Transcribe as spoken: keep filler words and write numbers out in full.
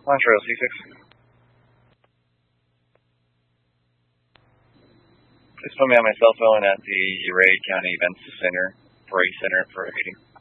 Montreal C six. Just put me on my cell phone at the Uray County Events Center, Parade Center for a meeting.